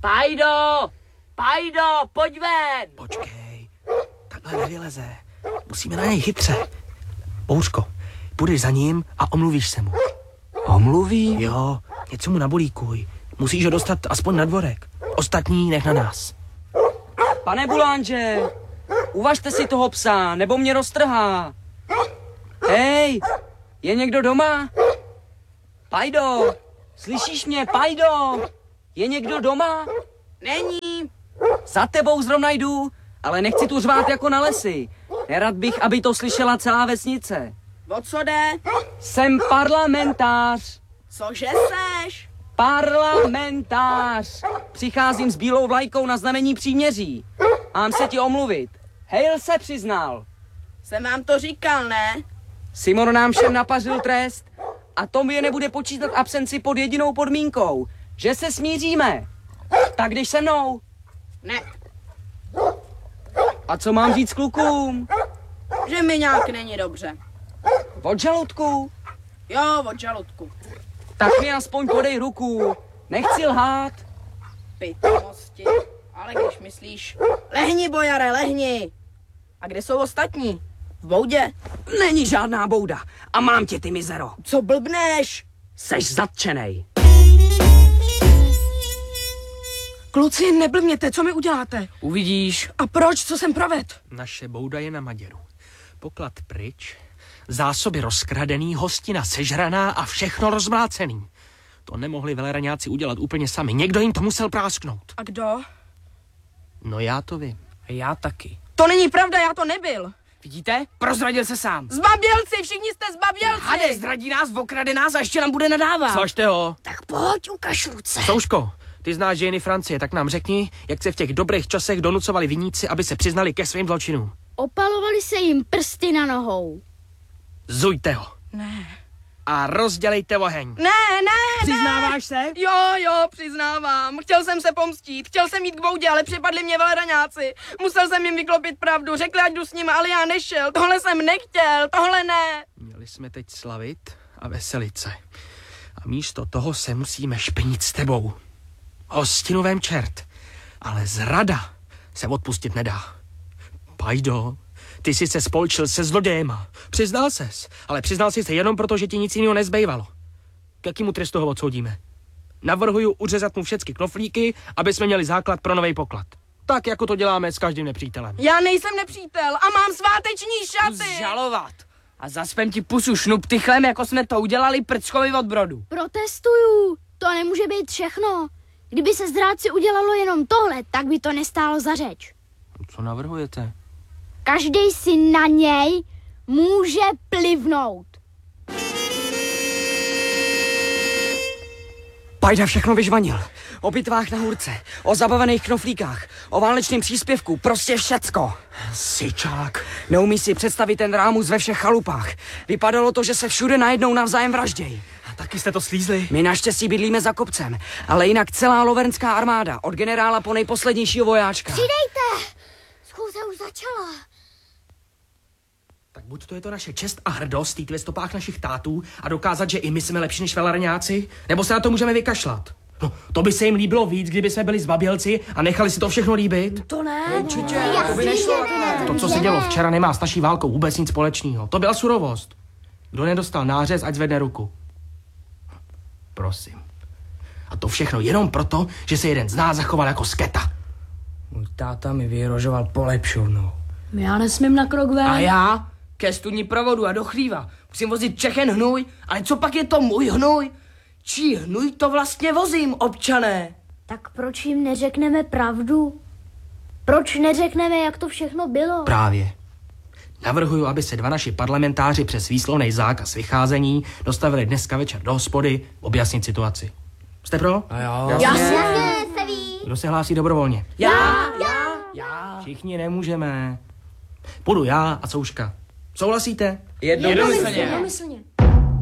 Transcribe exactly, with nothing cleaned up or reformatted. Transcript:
Pajdo! Pajdo, pojď ven! Počkej, takhle nevyleze. Musíme na něj chytře. Bouřko, půjdeš za ním a omluvíš se mu. Omluví? Jo, něco mu nabolíkuj. Musíš ho dostat aspoň na dvorek. Ostatní nech na nás. Pane Bulánže, uvažte si toho psa, nebo mě roztrhá. Hej, je někdo doma? Pajdo, slyšíš mě, Pajdo? Je někdo doma? Není. Za tebou zrovna jdu, ale nechci tu řvát jako na lesy. Nerad bych, aby to slyšela celá vesnice. O co jde? Jsem parlamentář. Cože seš? Parlamentář. Přicházím s bílou vlajkou na znamení příměří. Mám se ti omluvit. Hale se přiznal. Jsem vám to říkal, ne? Simon nám všem napařil trest a Tom je nebude počítat absenci pod jedinou podmínkou, že se smíříme. Tak jdeš se mnou. Ne. A co mám říct klukům? Že mi nějak není dobře. Od žaludku? Jo, od žaludku. Tak mi aspoň podej ruku. Nechci lhát. Pitomosti. Ale když myslíš, lehni, bojare, lehni. A kde jsou ostatní? V boudě? Není žádná bouda. A mám tě, ty mizero. Co blbneš? Seš zatčenej. Kluci, neblbněte, co mi uděláte? Uvidíš. A proč, co jsem proved? Naše bouda je na Maděru. Poklad pryč, zásoby rozkradený, hostina sežraná a všechno rozmlácený. To nemohli veleraňáci udělat úplně sami. Někdo jim to musel prásknout. A kdo? No já to vím. Já taky. To není pravda, já to nebyl. Vidíte? Prozradil se sám. Zbabělci, všichni jste zbabělci. Hade, zradí nás, okrade nás a ještě nám bude nadávat. Slažte ho. Tak pojď, ukaž ruce. Souško, ty znáš dějiny Francie, tak nám řekni, jak se v těch dobrých časech donucovali viníci, aby se přiznali ke svým zločinům. Opalovali se jim prsty na nohou. Zujte ho. Ne. A rozdělejte oheň. Ne, ne, Přiznáváš se? Jo, jo, přiznávám. Chtěl jsem se pomstít, chtěl jsem jít k boudě, ale připadli mě veleraňáci. Musel jsem jim vyklopit pravdu, řekli, ať jdu s nimi, ale já nešel. Tohle jsem nechtěl, tohle ne. Měli jsme teď slavit a veselit se. A místo toho se musíme špinit s tebou. Hostinu vem čert. Ale zrada se odpustit nedá. Pajdo, ty jsi se spolčil se zlodějema. Přiznal ses, ale přiznal jsi se jenom proto, že ti nic jiného nezbývalo. K jakému trestu ho odsoudíme? Navrhuju uřezat mu všechny knoflíky, aby jsme měli základ pro nový poklad. Tak, jako to děláme s každým nepřítelem. Já nejsem nepřítel a mám sváteční šaty. Žalovat. A zaspem ti pusu šnup tychlem, jako jsme to udělali prckovi od brodu. Protestuju. To nemůže být všechno. Kdyby se zrádci udělalo jenom tohle, tak by to nestálo za řeč. Co navrhujete? Každej si na něj může plivnout. Pajda všechno vyžvanil. O bitvách na hůrce, o zabavených knoflíkách, o válečném příspěvku, prostě všecko. Syčák. Neumí si představit ten rámus ve všech chalupách. Vypadalo to, že se všude najednou navzájem vraždějí. A taky jste to slízli? My naštěstí bydlíme za kopcem, ale jinak celá lovernská armáda, od generála po nejposlednějšího vojáčka. Přidejte! Schůze už začala. Tak buď to je to naše čest a hrdost jít ve stopách našich tátů a dokázat, že i my jsme lepší než velaraňáci, nebo se na to můžeme vykašlat. No, to by se jim líbilo víc, kdyby jsme byli zbabělci a nechali si to všechno líbit. To ne. Určitě, Jasný, to by nešlo. To, co se dělo včera, nemá s naší válkou vůbec nic společného. To byla surovost. Kdo nedostal nářez, ať zvedne ruku. Prosím. A to všechno jenom proto, že se jeden z nás zachoval jako sketa. Můj táta mi vyhrožoval polepšovnou. Já nesmím na krok ven. A já? Ke studni provodu a do chlíva. Musím vozit všechen hnůj, ale co pak je to můj hnůj? Čí hnůj to vlastně vozím, občané? Tak proč jim neřekneme pravdu? Proč neřekneme, jak to všechno bylo? Právě. Navrhuju, aby se dva naši parlamentáři přes výslovný zákaz vycházení dostavili dneska večer do hospody objasnit situaci. Jste pro? A jo. Jasně, se ví. Kdo se hlásí dobrovolně? Já, já, já. Všichni nemůžeme. Půjdu já a Souška. Souhlasíte? Jednomyslně. Jednomyslně.